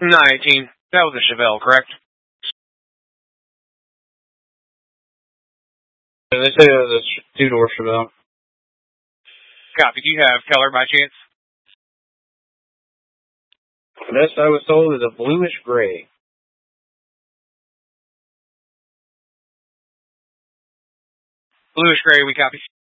918. That was a Chevelle, correct? They say it was a two-door Chevelle. Copy. Do you have color by chance? Best I was told is a bluish gray. Bluish gray, we copy.